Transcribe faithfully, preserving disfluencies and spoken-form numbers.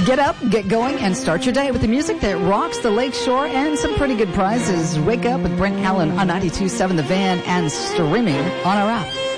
Get up, get going, and start your day with the music that rocks the lakeshore and some pretty good prizes. Wake up with Brent Allen on ninety-two point seven The Van and streaming on our app.